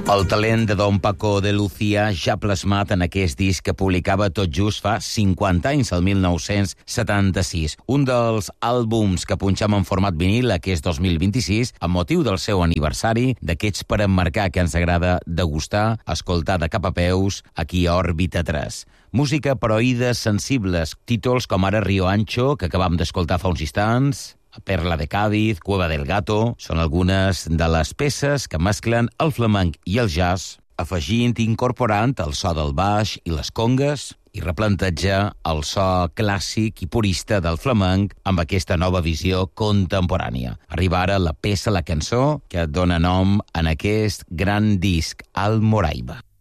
El talent de Don Paco de Lucía ja plasmat en aquest disc que publicava tot just fa 50 anys, el 1976. Un dels àlbums que punxam en format vinil aquest 2026, amb motiu del seu aniversari, d'aquests per emmarcar que ens agrada degustar, escoltar de cap a peus, aquí a Òrbita 3. Música per oïdes sensibles, títols com ara Río Ancho, que acabam d'escoltar fa uns instants, Perla de Cádiz, Cueva del Gato, són algunes de les peces que mesclen el flamenc i el jazz, afegint i incorporant el so del baix i les congues i replantejar el so clàssic i purista del flamenc amb aquesta nova visió contemporània. Arriba ara la peça, la cançó, que dona nom en aquest gran disc, Almoraiba.